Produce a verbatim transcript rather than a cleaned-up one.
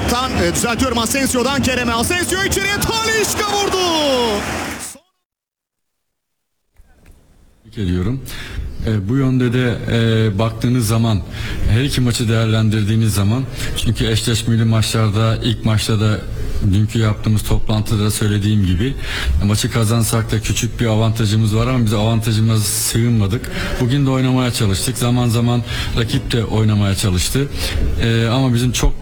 Tan, e, düzeltiyorum Asensio'dan Kerem'e. Asensio içeriye, Talisca vurdu. Tebrik ediyorum. E, bu yönde de e, baktığınız zaman, her iki maçı değerlendirdiğiniz zaman, çünkü eşleşmeli maçlarda, ilk maçta da dünkü yaptığımız toplantıda da söylediğim gibi, maçı kazansak da küçük bir avantajımız var ama biz avantajımıza sığınmadık. Bugün de oynamaya çalıştık. Zaman zaman rakip de oynamaya çalıştı. E, ama bizim çok